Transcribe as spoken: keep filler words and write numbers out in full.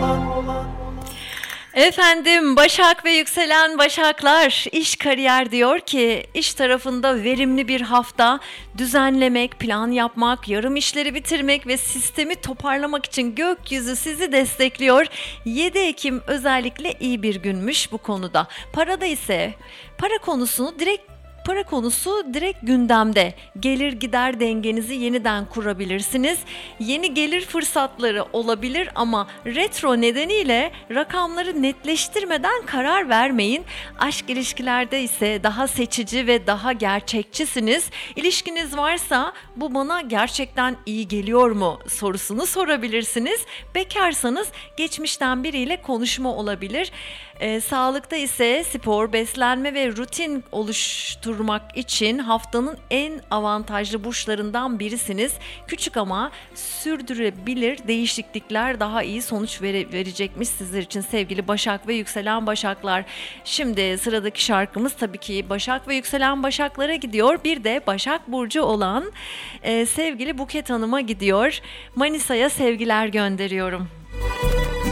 Efendim, Başak ve yükselen Başaklar, iş kariyer diyor ki iş tarafında verimli bir hafta, düzenlemek, plan yapmak, yarım işleri bitirmek ve sistemi toparlamak için gökyüzü sizi destekliyor. yedi Ekim özellikle iyi bir günmüş bu konuda. Parada ise para konusunu direkt Para konusu direkt gündemde. Gelir gider dengenizi yeniden kurabilirsiniz. Yeni gelir fırsatları olabilir ama retro nedeniyle rakamları netleştirmeden karar vermeyin. Aşk ilişkilerde ise daha seçici ve daha gerçekçisiniz. İlişkiniz varsa bu bana gerçekten iyi geliyor mu sorusunu sorabilirsiniz. Bekarsanız geçmişten biriyle konuşma olabilir. E, sağlıkta ise spor, beslenme ve rutin oluşturmak için haftanın en avantajlı burçlarından birisiniz. Küçük ama sürdürülebilir değişiklikler daha iyi sonuç vere, verecekmiş sizler için sevgili Başak ve yükselen Başaklar. Şimdi sıradaki şarkımız tabii ki Başak ve yükselen Başaklara gidiyor. Bir de Başak Burcu olan e, sevgili Buket Hanım'a gidiyor. Manisa'ya sevgiler gönderiyorum.